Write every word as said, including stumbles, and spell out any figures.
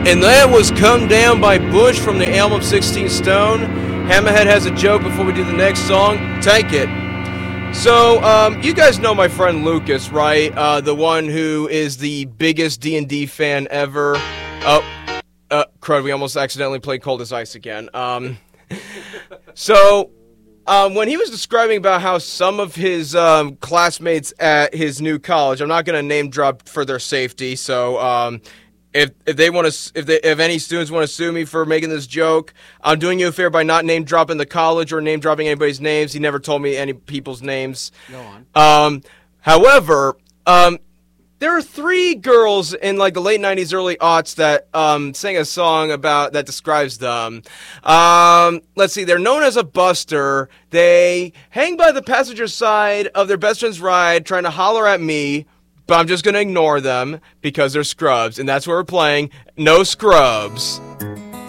And that was Come Down by Bush from the album sixteen Stone. Hammerhead has a joke before we do the next song. Take it. So, um, you guys know my friend Lucas, right? Uh, the one who is the biggest D and D fan ever. Oh, uh, crud, we almost accidentally played Cold as Ice again. Um, so, um, when he was describing about how some of his um, classmates at his new college, I'm not going to name drop for their safety, so... Um, If if they want to, if they, if any students want to sue me for making this joke, I'm doing you a favor by not name dropping the college or name dropping anybody's names. He never told me any people's names. Go on. Um, however, um, there are three girls in like the late nineties, early aughts that um sang a song about that describes them. Um, let's see, they're known as a buster. They hang by the passenger side of their best friend's ride, trying to holler at me. But I'm just going to ignore them because they're scrubs, and that's what we're playing. No Scrubs.